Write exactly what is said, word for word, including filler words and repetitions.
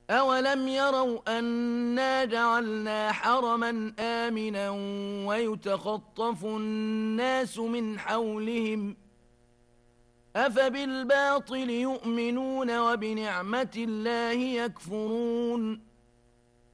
أولم يروا أنا جعلنا حرما آمنا ويتخطف الناس من حولهم أفبالباطل يؤمنون وبنعمة الله يكفرون